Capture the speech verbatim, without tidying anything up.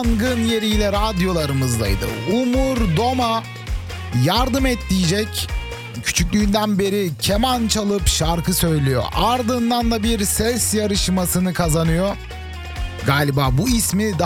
yangın yeriyle radyolarımızdaydı. Umur Doma yardım et diyecek. Küçüklüğünden beri keman çalıp şarkı söylüyor. Ardından da bir ses yarışmasını kazanıyor. Galiba bu ismi